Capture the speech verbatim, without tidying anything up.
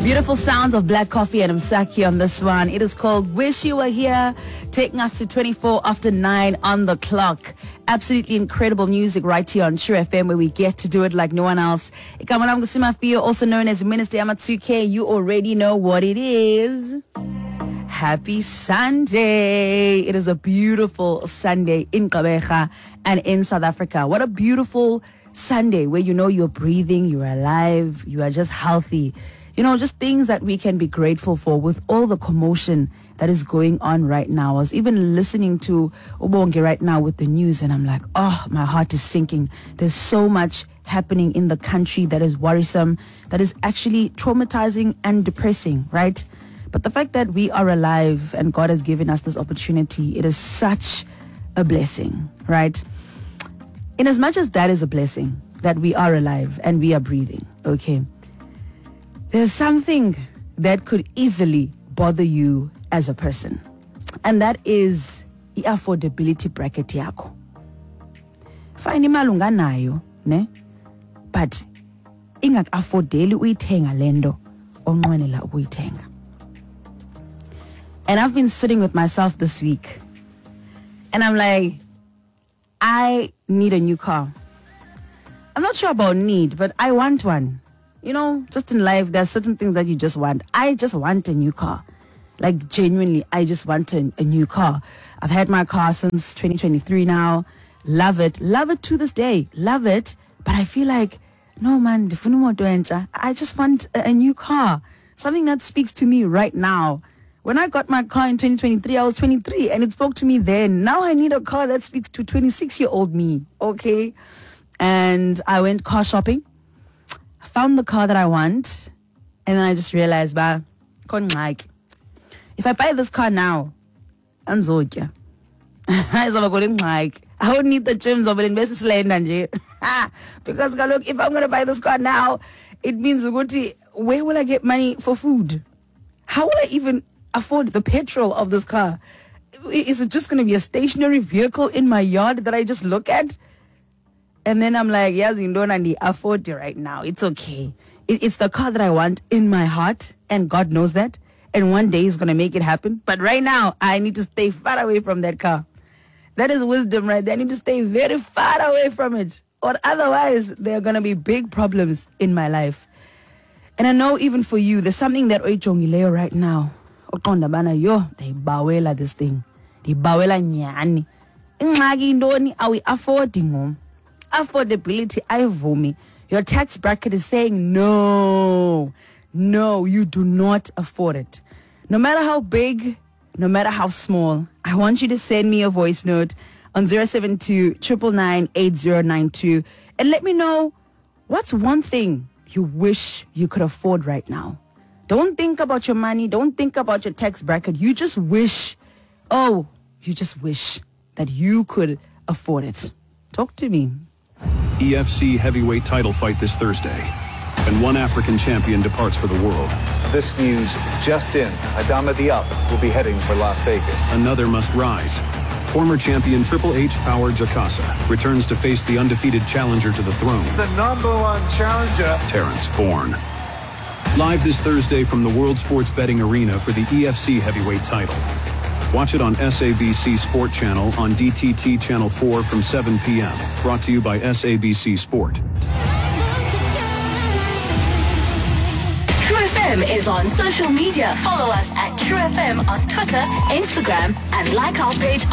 Beautiful sounds of Black Coffee and Msaki on this one. It is called Wish You Were Here, taking us to twenty-four after nine on the clock. Absolutely incredible music right here on True F M, where we get to do it like no one else. Ikamanam Gusimafio, also known as Minister Amatsuke. You already know what it is. Happy Sunday. It is a beautiful Sunday in Gqeberha and in South Africa. What a beautiful Sunday where you know you're breathing, you're alive, you are just healthy. You know, just things that we can be grateful for with all the commotion that is going on right now. I was even listening to Ubonge right now with the news, and I'm like, oh, my heart is sinking. There's so much happening in the country that is worrisome, that is actually traumatizing and depressing, right? But the fact that we are alive and God has given us this opportunity, it is such a blessing, right? In as much as that is a blessing, that we are alive and we are breathing, okay? There's something that could easily bother you as a person, and that is the affordability bracket yakho. Fine imali unganayo, ne? But ingak affordeli uyithenga lento onqwenela ukuyithenga. And I've been sitting with myself this week, and I'm like, I need a new car. I'm not sure about need, but I want one. You know, just in life, there are certain things that you just want. I just want a new car. Like, genuinely, I just want a, a new car. I've had my car since twenty twenty-three now. Love it. Love it to this day. Love it. But I feel like, no, man, I just want a, a new car. Something that speaks to me right now. When I got my car in twenty twenty-three, I was twenty-three, and it spoke to me then. Now I need a car that speaks to twenty-six-year-old me, okay? And I went car shopping. Found the car that I want, and then I just realized, bah, if I buy this car now, I won't need the terms of an investment. Because look, if I'm going to buy this car now, it means where will I get money for food? How will I even afford the petrol of this car? Is it just going to be a stationary vehicle in my yard that I just look at? And then I'm like, yes, you don't need afford it right now. It's okay. It, it's the car that I want in my heart, and God knows that. And one day He's going to make it happen. But right now, I need to stay far away from that car. That is wisdom right there. I need to stay very far away from it. Or otherwise, there are going to be big problems in my life. And I know even for you, there's something that Oichongileo right now. Okondabana yo, they bawela this thing. They bawela nyani. Ingagi ndoni, are we affording them? Affordability, ivumi. Your tax bracket is saying no, no, you do not afford it. No matter how big, no matter how small, I want you to send me a voice note on zero seven two, nine nine nine, eight zero nine two and let me know what's one thing you wish you could afford right now. Don't think about your money. Don't think about your tax bracket. You just wish, oh, you just wish that you could afford it. Talk to me. E F C heavyweight title fight this Thursday, and one African champion departs for the world. This news just in: Adama Diop will be heading for Las Vegas. Another must rise. Former champion Triple H Power Jakasa returns to face the undefeated challenger to the throne, the number one challenger, Terrence Bourne. Live this Thursday from the World Sports Betting Arena for the E F C heavyweight title. Watch it on S A B C Sport Channel on D T T Channel four from seven p.m. Brought to you by S A B C Sport. True F M is on social media. Follow us at True F M on Twitter, Instagram, and like our page